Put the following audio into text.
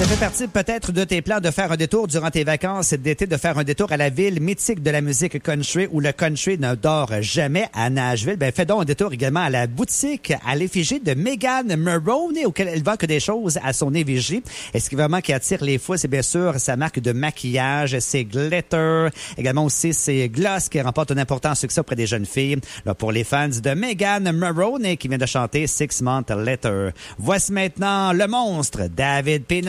Ça fait partie peut-être de tes plans de faire un détour durant tes vacances d'été, de faire un détour à la ville mythique de la musique country où le country ne dort jamais à Nashville. Ben, fais donc un détour également à la boutique à l'effigie de Megan Maroney auquel elle vend que des choses à son effigie. Et ce qui vraiment qui attire les foules, c'est bien sûr sa marque de maquillage, ses glitter, également aussi ses gloss qui remportent un important succès auprès des jeunes filles. Là, pour les fans de Megan Maroney qui vient de chanter 6 Months Later. Voici maintenant le monstre David Pena.